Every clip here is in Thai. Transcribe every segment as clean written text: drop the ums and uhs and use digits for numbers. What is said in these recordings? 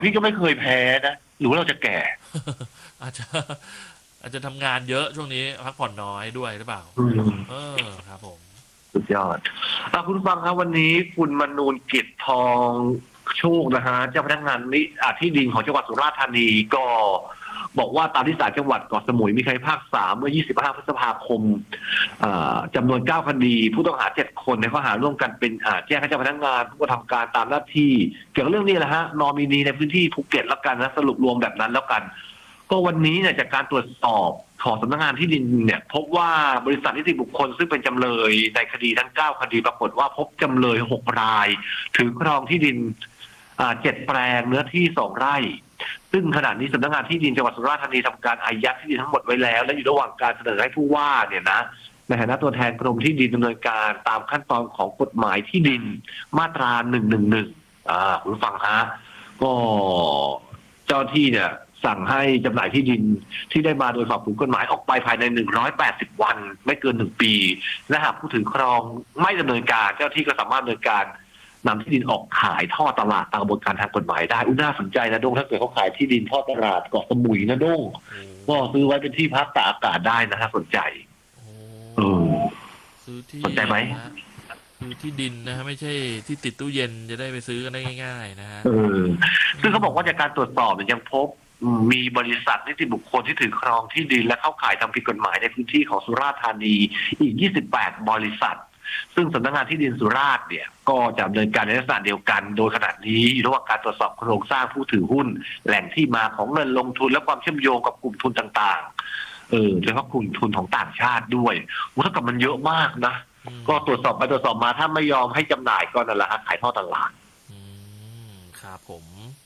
พี่ก็ไม่เคยแพ้นะหรือว่าเราจะแก่อาจจะอาจจะทำงานเยอะช่วงนี้พักผ่อนน้อยด้วยหรือเปล่าอืมเออครับผมสุดยอดคุณผู้ฟังครับวันนี้คุณมนูนกิจทองโชคนะฮะเจ้าพนักงานที่ดินของจังหวัดสุราษฎร์ธานีก็บอกว่าตามที่ศาลจังหวัดเกาะสมุยมีคำพิพากษาเมื่อ 25 พฤษภาคมจำนวน 9 คดีผู้ต้องหา 7 คนในข้อหาร่วมกันเป็นแจ้งให้เจ้าพนักงานผู้กระทำการตามหน้าที่เกี่ยวกับเรื่องนี้แหละฮะนอมินีในพื้นที่ภูเก็ตแล้วกันนะสรุปรวมแบบนั้นแล้วกัน ก็วันนี้เนี่ยจากการตรวจสอบของสำนักงานที่ดินเนี่ยพบว่าบริษัทนิติบุคคลซึ่งเป็นจำเลยในคดีทั้ง 9 คดีปรากฏว่าพบจำเลย 6 รายถือครองที่ดิน7 แปลงเนื้อที่ 2 ไร่ซึ่งขณะนี้สำนักงานที่ดินจังหวัดสุราษฎร์ธานีทำการอายัดที่ดินทั้งหมดไว้แล้วและอยู่ระหว่างการเสนอให้ผู้ว่าเนี่ยนะในฐานะตัวแทนกรมที่ดินดำเนินการตามขั้นตอนของกฎหมายที่ดินมาตรา 111คุณฟังฮะก็เจ้าที่เนี่ยสั่งให้จำหน่ายที่ดินที่ได้มาโดยฝ่าฝืนกฎหมายออกไปภายใน180 วันไม่เกิน1 ปีและหากผู้ถือครองไม่ดำเนินการเจ้าที่ก็สามารถดำเนินการนำที่ดินออกขายท่อตลาดตามกระบวนการทางกฎหมายได้น่าสนใจนะด้งถ้าเกิดเขาขายที่ดินท่อตลาดเกาะสมุยนะด้งก็ซื้อไว้เป็นที่พักตากอากาศได้นะถ้าสนใจเออซื้อที่สนใจไหมนะฮะซื้อที่ดินนะฮะไม่ใช่ที่ติดตู้เย็นจะได้ไปซื้อกันได้ง่ายๆนะฮะเอออืซึ่งเขาบมอกว่าจากการตรวจสอบเนี่ยยังพบมีบริษัทนิติบุคคลที่ถือครองที่ดินและเข้าข่ายทำผิดกฎหมายในพื้นที่ของสุราษฎร์ธานีอีก 28 บริษัทซึ่งสำนักงานที่ดินสุราษฎร์เนี่ยก็จะดำเนินการในลักษณะเดียวกันโดยขณะนี้อยู่ระหว่างการตรวจสอบโครงสร้างผู้ถือหุ้นแหล่งที่มาของเงินลงทุนและความเชื่อมโยงกับกลุ่มทุนต่างๆโดยเฉพาะกลุ่มทุนของต่างชาติด้วยเท่ากับมันเยอะมากนะอืมก็ตรวจสอบไปตรวจสอบมาถ้าไม่ยอมให้จำหน่ายก็นั่นแหละฮะขายท่อตลาดอืมครับผม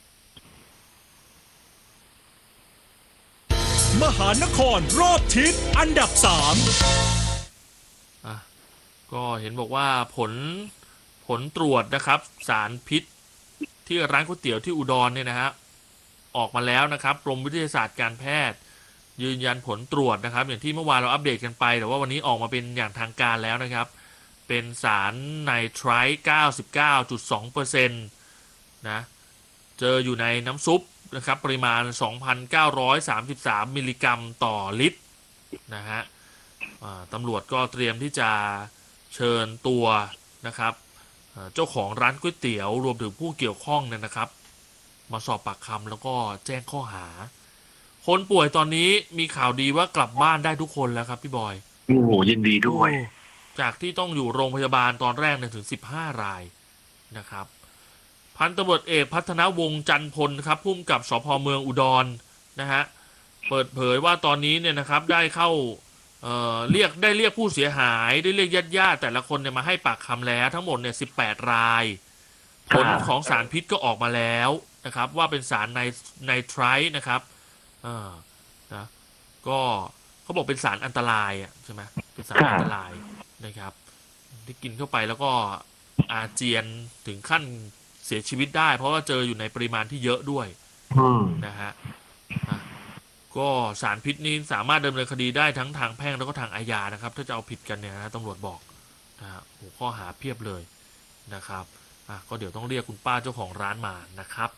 มหานครรอบทิศอันดับ3 อ่ะก็เห็นบอกว่าผลตรวจนะครับสารพิษที่ร้านก๋วยเตี๋ยวที่อุดรเนี่ยนะฮะออกมาแล้วนะครับกรมวิทยาศาสตร์การแพทย์ยืนยันผลตรวจนะครับอย่างที่เมื่อวานเราอัปเดตกันไปแต่ว่าวันนี้ออกมาเป็นอย่างทางการแล้วนะครับเป็นสารไนไตรท์99.2%นะเจออยู่ในน้ำซุปนะครับปริมาณ 2,933 มิลลิกรัมต่อลิตรนะฮะตำรวจก็เตรียมที่จะเชิญตัวนะครับเจ้าของร้านก๋วยเตี๋ยวรวมถึงผู้เกี่ยวข้องเนี่ยนะครับมาสอบปากคำแล้วก็แจ้งข้อหาคนป่วยตอนนี้มีข่าวดีว่ากลับบ้านได้ทุกคนแล้วครับพี่บอยโอ้โหยินดีโอ้ด้วยจากที่ต้องอยู่โรงพยาบาลตอนแรกเนี่ยถึง15 รายนะครับพันตำรวจเอกพัฒนวงศ์จันทร์พลครับผู้กำกับสพเมืองอุดรนะฮะเปิดเผยว่าตอนนี้เนี่ยนะครับได้เข้าเรียกผู้เสียหายได้เรียกญาติแต่ละคนเนี่ยมาให้ปากคำแล้วทั้งหมดเนี่ย18 รายผลของสารพิษก็ออกมาแล้วนะครับว่าเป็นสารไนไตรท์นะครับนะก็เขาบอกเป็นสารอันตรายอ่ะใช่ไหมเป็นสารอันตรายนะครับที่กินเข้าไปแล้วก็อาเจียนถึงขั้นเสียชีวิตได้เพราะว่าเจออยู่ในปริมาณที่เยอะด้วยอืมนะฮะก็สารพิษนี้สามารถดำเนินคดีได้ทั้งทางแพ่งแล้วก็ทางอาญานะครับถ้าจะเอาผิดกันเนี่ยนะตำรวจบอกนะฮะหัวข้อหาเพียบเลยนะครับก็เดี๋ยวต้องเรียกคุณป้าเจ้าของร้านมานะครับ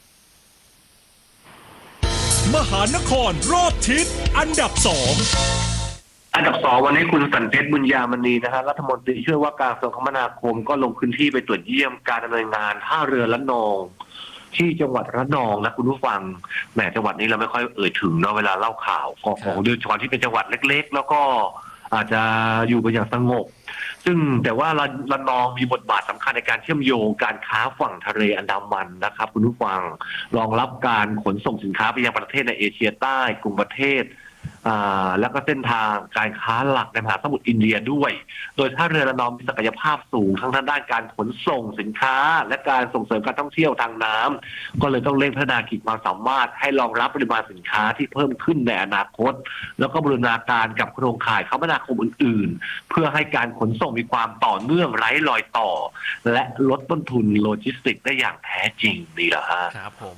มหานครรอบทิศอันดับอันดับ 2วันนี้คุณสันเพชรบุญญามณีนะฮะรัฐมนตรีช่วยว่าการกระทรวงคมนาคมก็ลงพื้นที่ไปตรวจเยี่ยมการดำเนินงานท่าเรือละนองที่จังหวัดระนองนะคุณผู้ฟังแหมจังหวัดนี้เราไม่ค่อยเอ่ยถึงเนาะเวลาเล่าข่าวของโดยเฉพาะที่เป็นจังหวัดเล็กๆแล้วก็อาจจะอยู่กันอย่างสงบซึ่งแต่ว่าระนองมีบทบาทสำคัญในการเชื่อมโยงการค้าฝั่งทะเลอันดามันนะครับคุณผู้ฟังรองรับการขนส่งสินค้าไปยังประเทศในเอเชียใต้กลุ่มประเทศแล้วก็เส้นทางการค้าหลักในมหาสมุทรอินเดียด้วยโดยท่าเรือระนองมีศักยภาพสูงทั้งด้านการขนส่งสินค้าและการส่งเสริมการท่องเที่ยวทางน้ำก็เลยต้องเร่งพัฒนาขีดความสามารถให้รองรับปริมาณสินค้าที่เพิ่มขึ้นในอนาคตแล้วก็บูรณาการกับโครงข่ายคมนาคมอื่นๆเพื่อให้การขนส่งมีความต่อเนื่องไร้รอยต่อและลดต้นทุนโลจิสติกได้อย่างแท้จริงนี่แหละฮะครับผม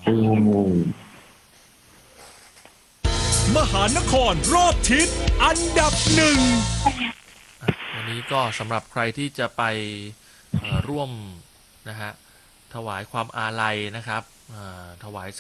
2มหานครรอบทิศอันดับวันนี้ก็สำหรับใครที่จะไปร่วมนะฮะถวายความอาลัยนะครับถวาย